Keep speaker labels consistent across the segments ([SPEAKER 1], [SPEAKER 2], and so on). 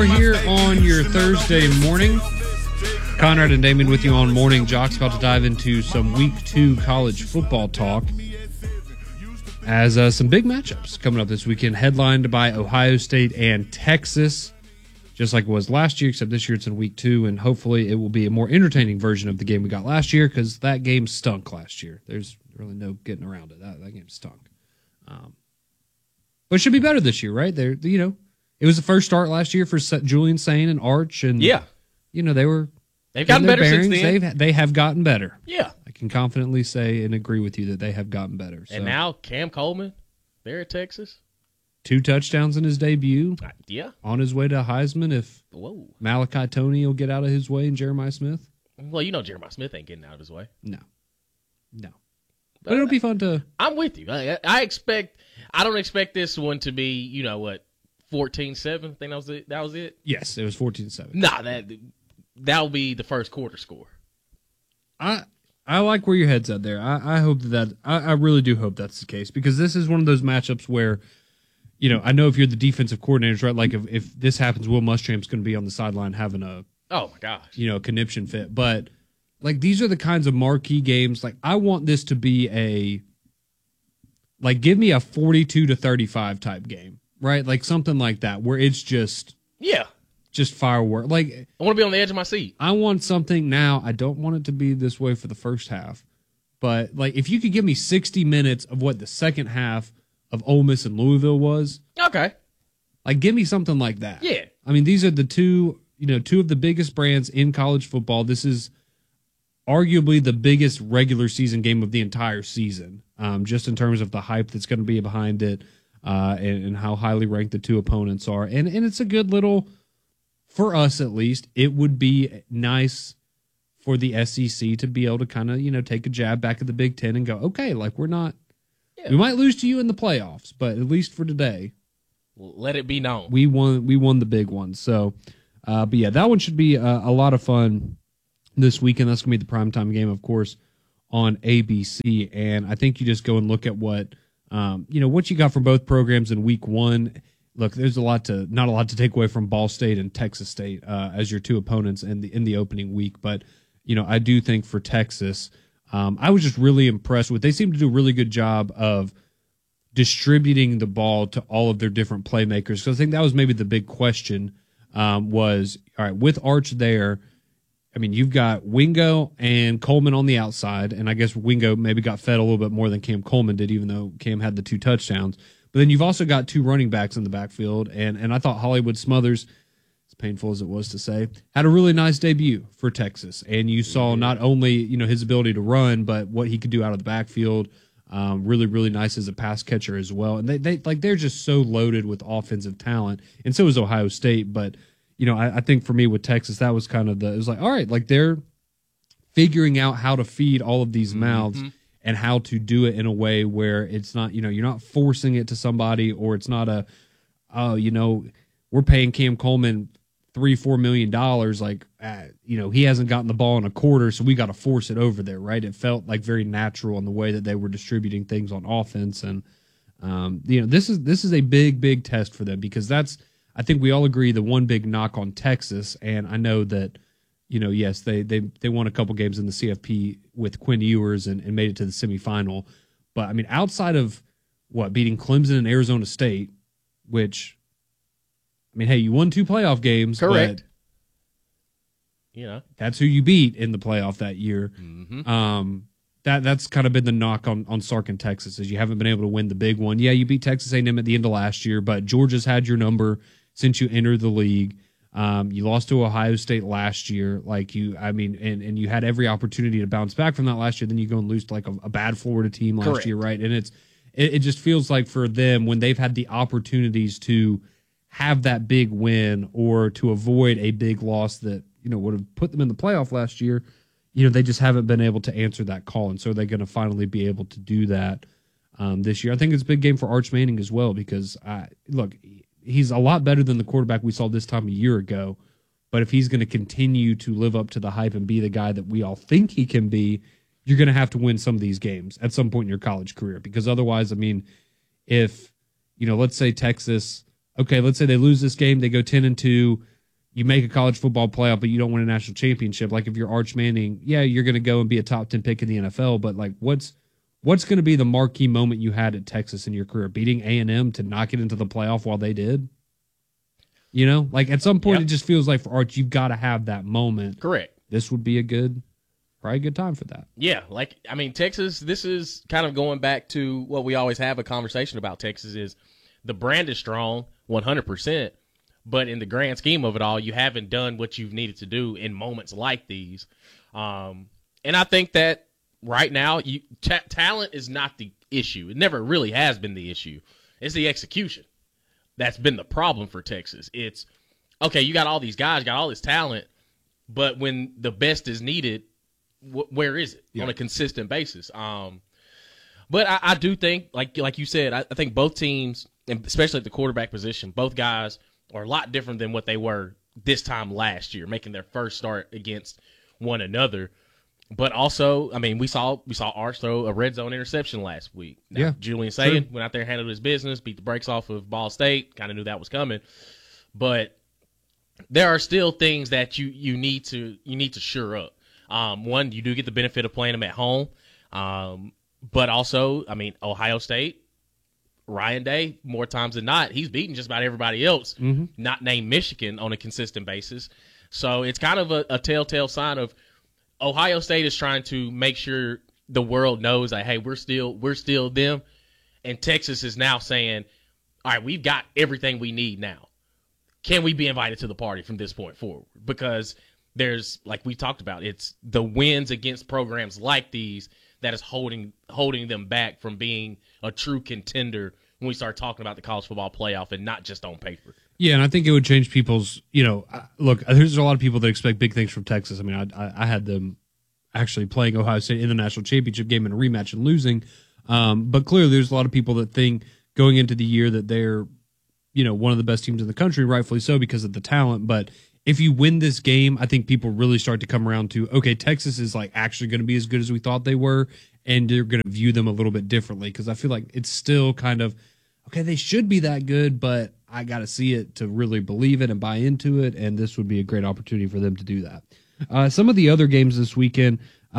[SPEAKER 1] We're here on your Thursday morning. Conrad and Damon with you on Morning Jocks, about to dive into some Week 2 college football talk as some big matchups coming up this weekend, headlined by Ohio State and Texas, just like it was last year, except this year it's in Week 2, and hopefully it will be a more entertaining version of the game we got last year, because that game stunk last year. There's really no getting around it. That game stunk. But it should be better this year, right? It was the first start last year for Julian Sain and Arch, and they've
[SPEAKER 2] gotten better since then.
[SPEAKER 1] They have gotten better.
[SPEAKER 2] Yeah,
[SPEAKER 1] I can confidently say and agree with you that they have gotten better.
[SPEAKER 2] And now Cam Coleman, there at Texas,
[SPEAKER 1] 2 touchdowns in his debut.
[SPEAKER 2] Yeah,
[SPEAKER 1] on his way to Heisman. If Malachi Toney will get out of his way and Jeremiah Smith.
[SPEAKER 2] Well, Jeremiah Smith ain't getting out of his way.
[SPEAKER 1] No. But it'll be fun to.
[SPEAKER 2] I'm with you. I don't expect this one to be 14-7. I think that was it.
[SPEAKER 1] Yes, it was 14-7.
[SPEAKER 2] Nah, that'll be the first quarter score.
[SPEAKER 1] I like where your head's at there. I hope that I really do hope that's the case, because this is one of those matchups where, I know if you're the defensive coordinators, right? Like if this happens, Will Muschamp's going to be on the sideline having a conniption fit. But like, these are the kinds of marquee games. Like, I want this to be give me a 42-35 type game, right? Like something like that, where it's just firework. Like,
[SPEAKER 2] I want to be on the edge of my seat.
[SPEAKER 1] I want something now. I don't want it to be this way for the first half, but like, if you could give me 60 minutes of what the second half of Ole Miss and Louisville was,
[SPEAKER 2] okay,
[SPEAKER 1] like, give me something like that.
[SPEAKER 2] Yeah,
[SPEAKER 1] I mean, these are the two of the biggest brands in college football. This is arguably the biggest regular season game of the entire season, just in terms of the hype that's going to be behind it, and how highly ranked the two opponents are. And it's a good little, for us at least, it would be nice for the SEC to be able to kind of, take a jab back at the Big Ten and go, okay, like, we might lose to you in the playoffs, but at least for today,
[SPEAKER 2] let it be known
[SPEAKER 1] we won the big one. So, but yeah, that one should be a lot of fun this weekend. That's going to be the primetime game, of course, on ABC. And I think you just go and look at what you got from both programs in Week 1. Look, there's not a lot to take away from Ball State and Texas State as your two opponents in the opening week. But I do think for Texas, I was just really impressed with. They seem to do a really good job of distributing the ball to all of their different playmakers. Because I think that was maybe the big question. Was all right with Arch there. I mean, you've got Wingo and Coleman on the outside, and I guess Wingo maybe got fed a little bit more than Cam Coleman did, even though Cam had the 2 touchdowns. But then you've also got 2 running backs in the backfield, and I thought Hollywood Smothers, as painful as it was to say, had a really nice debut for Texas. And you saw not only his ability to run, but what he could do out of the backfield. Really, really nice as a pass catcher as well. And they're just so loaded with offensive talent, and so is Ohio State. But I think for me with Texas, that was kind of it was like, all right, like, they're figuring out how to feed all of these mouths and how to do it in a way where it's not, you're not forcing it to somebody, or it's not we're paying Cam Coleman $3-4 million. Like, he hasn't gotten the ball in a quarter, so we got to force it over there, right? It felt like very natural in the way that they were distributing things on offense. And, this is a big, big test for them, because I think we all agree the one big knock on Texas, and I know that, yes, they won a couple games in the CFP with Quinn Ewers and made it to the semifinal. But, I mean, outside of beating Clemson and Arizona State, which, I mean, hey, you won 2 playoff games.
[SPEAKER 2] Correct.
[SPEAKER 1] But that's who you beat in the playoff that year. Mm-hmm. That's kind of been the knock on Sark and Texas, is you haven't been able to win the big one. Yeah, you beat Texas A&M at the end of last year, but Georgia's had your number since you entered the league. You lost to Ohio State last year. And you had every opportunity to bounce back from that last year. Then you go and lose to like a bad Florida team last year, right? And it just feels like for them, when they've had the opportunities to have that big win or to avoid a big loss that would have put them in the playoff last year, they just haven't been able to answer that call. And so are they going to finally be able to do that this year? I think it's a big game for Arch Manning as well, because he's a lot better than the quarterback we saw this time a year ago. But if he's going to continue to live up to the hype and be the guy that we all think he can be, you're going to have to win some of these games at some point in your college career. Because otherwise, I mean, if, let's say Texas, okay, let's say they lose this game, they go 10-2, you make a college football playoff, but you don't win a national championship. Like if you're Arch Manning, yeah, you're going to go and be a top 10 pick in the NFL. But like, what's going to be the marquee moment you had at Texas in your career? Beating A&M to knock it into the playoff while they did. You know, like at some point, It just feels like for Arch, you've got to have that moment.
[SPEAKER 2] Correct.
[SPEAKER 1] This would be probably a good time for that.
[SPEAKER 2] Yeah, like I mean, Texas. This is kind of going back to what we always have a conversation about. Texas is the brand is strong, 100%. But in the grand scheme of it all, you haven't done what you've needed to do in moments like these. And I think that right now, talent is not the issue. It never really has been the issue. It's the execution that's been the problem for Texas. It's, okay, you got all these guys, got all this talent, but when the best is needed, where is it on a consistent basis? But I do think, like you said, I think both teams, and especially at the quarterback position, both guys – are a lot different than what they were this time last year, making their first start against one another. But also, I mean, we saw Arch throw a red zone interception last week. Now, Julian Sagan went out there, handled his business, beat the brakes off of Ball State. Kind of knew that was coming, but there are still things that you need to shore up. One, you do get the benefit of playing them at home, but also, I mean, Ohio State. Ryan Day, more times than not, he's beaten just about everybody else, not named Michigan, on a consistent basis. So it's kind of a telltale sign of Ohio State is trying to make sure the world knows that, hey, we're still them. And Texas is now saying, all right, we've got everything we need now. Can we be invited to the party from this point forward? Because there's, like we talked about, it's the wins against programs like these that is holding them back from being a true contender when we start talking about the college football playoff and not just on paper.
[SPEAKER 1] Yeah, and I think it would change people's, look, there's a lot of people that expect big things from Texas. I mean, I had them actually playing Ohio State in the national championship game in a rematch and losing. But clearly there's a lot of people that think going into the year that they're, one of the best teams in the country, rightfully so because of the talent. But if you win this game, I think people really start to come around to, okay, Texas is like actually going to be as good as we thought they were, and they're going to view them a little bit differently because I feel like it's still kind of, okay, they should be that good, but I got to see it to really believe it and buy into it, and this would be a great opportunity for them to do that. Some of the other games this weekend,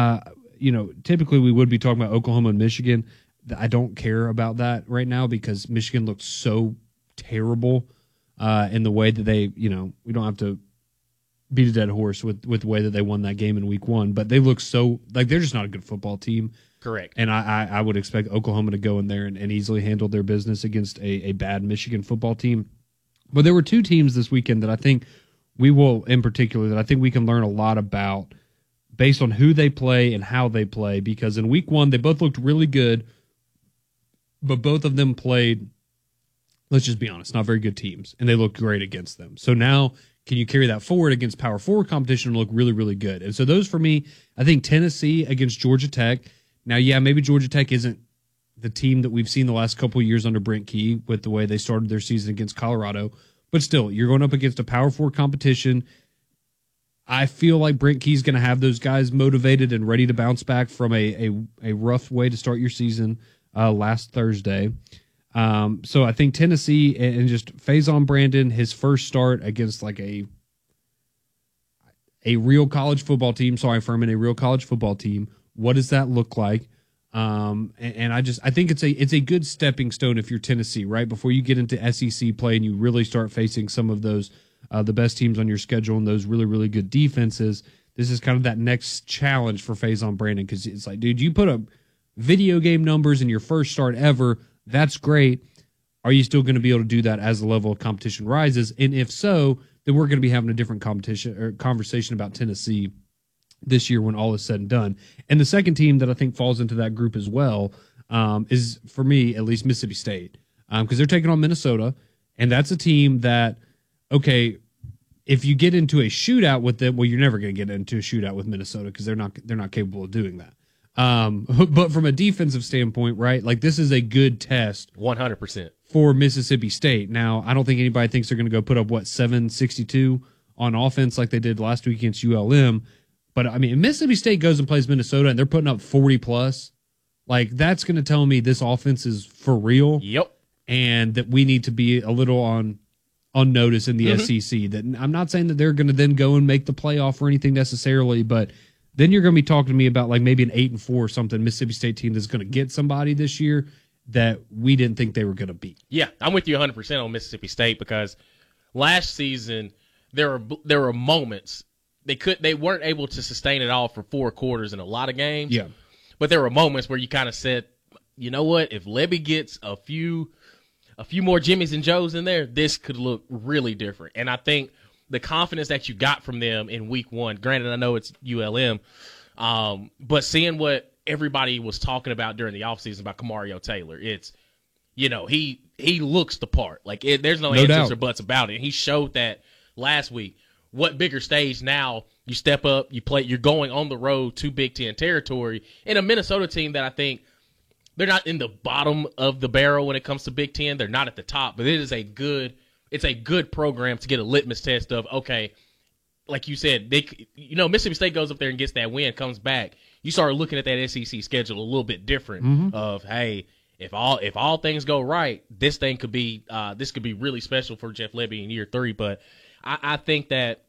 [SPEAKER 1] typically we would be talking about Oklahoma and Michigan. I don't care about that right now because Michigan looks so terrible in the way that they, we don't have to beat a dead horse with the way that they won that game in week one, but they look so like they're just not a good football team.
[SPEAKER 2] Correct.
[SPEAKER 1] And I would expect Oklahoma to go in there and easily handle their business against a bad Michigan football team. But there were two teams this weekend that I think we will, in particular, that I think we can learn a lot about based on who they play and how they play, because in week one, they both looked really good, but both of them played, let's just be honest, not very good teams, and they looked great against them. So now, can you carry that forward against power forward competition and look really, really good? And so those for me, I think Tennessee against Georgia Tech. Now, yeah, maybe Georgia Tech isn't the team that we've seen the last couple of years under Brent Key with the way they started their season against Colorado, but still, you're going up against a power forward competition. I feel like Brent Key's going to have those guys motivated and ready to bounce back from a rough way to start your season last Thursday. So I think Tennessee and just Faison Brandon, his first start against like a real college football team. Sorry, Furman, a real college football team. What does that look like? And I think it's a good stepping stone if you're Tennessee, right? Before you get into SEC play and you really start facing some of those the best teams on your schedule and those really, really good defenses. This is kind of that next challenge for Faison Brandon because it's like, dude, you put up video game numbers in your first start ever. That's great. Are you still going to be able to do that as the level of competition rises? And if so, then we're going to be having a different conversation about Tennessee this year when all is said and done. And the second team that I think falls into that group as well is, for me, at least Mississippi State, because they're taking on Minnesota, and that's a team that, okay, if you get into a shootout with them, well, you're never going to get into a shootout with Minnesota because they're not capable of doing that. But from a defensive standpoint, right, like this is a good test
[SPEAKER 2] 100%
[SPEAKER 1] for Mississippi State. Now, I don't think anybody thinks they're going to go put up, 762 on offense like they did last week against ULM. But, I mean, if Mississippi State goes and plays Minnesota and they're putting up 40+, like that's going to tell me this offense is for real.
[SPEAKER 2] Yep.
[SPEAKER 1] And that we need to be a little on on notice in the SEC. That I'm not saying that they're going to then go and make the playoff or anything necessarily, but then you're going to be talking to me about like maybe an 8-4 or something Mississippi State team that's going to get somebody this year that we didn't think they were going to beat.
[SPEAKER 2] Yeah, I'm with you 100% on Mississippi State because last season there were moments they weren't able to sustain it all for 4 quarters in a lot of games.
[SPEAKER 1] Yeah,
[SPEAKER 2] but there were moments where you kind of said, you know what, if Lebby gets a few more Jimmys and Joes in there, this could look really different. And I think the confidence that you got from them in week 1, granted, I know it's ULM, but seeing what everybody was talking about during the offseason about Kamario Taylor, it's, he looks the part. Like, there's no ands
[SPEAKER 1] doubt.
[SPEAKER 2] or buts about it. He showed that last week. What bigger stage now? You step up, you play, you're going on the road to Big Ten territory in a Minnesota team that I think they're not in the bottom of the barrel when it comes to Big Ten. They're not at the top, but it's a good program to get a litmus test of, okay, like you said, Mississippi State goes up there and gets that win, comes back. You start looking at that SEC schedule a little bit different of, hey, if all things go right, this could be really special for Jeff Lebby in year 3. But I think that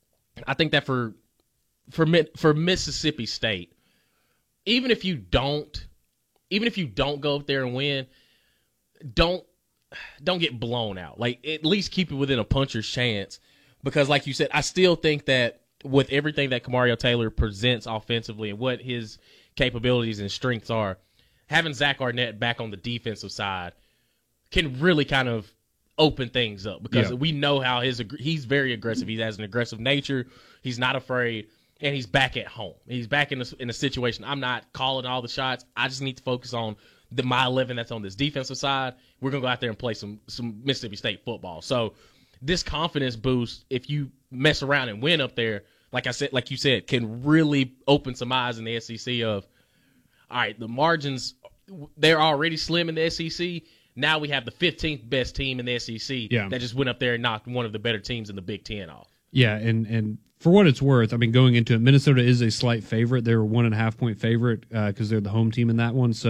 [SPEAKER 2] for Mississippi State, even if you don't go up there and win, don't get blown out. Like, at least keep it within a puncher's chance. Because, like you said, I still think that with everything that Kamario Taylor presents offensively and what his capabilities and strengths are, having Zach Arnett back on the defensive side can really kind of open things up. Because we know how he's very aggressive. He has an aggressive nature. He's not afraid. And he's back at home. He's back in a situation. I'm not calling all the shots. I just need to focus on my 11 that's on this defensive side. We're going to go out there and play some Mississippi State football. So this confidence boost, if you mess around and win up there, like you said, can really open some eyes in the SEC of, all right, the margins, they're already slim in the SEC. Now we have the 15th best team in the SEC that just went up there and knocked one of the better teams in the Big Ten off.
[SPEAKER 1] Yeah, and for what it's worth, I mean, going into it, Minnesota is a slight favorite. They're a 1.5 point favorite because they're the home team in that one. So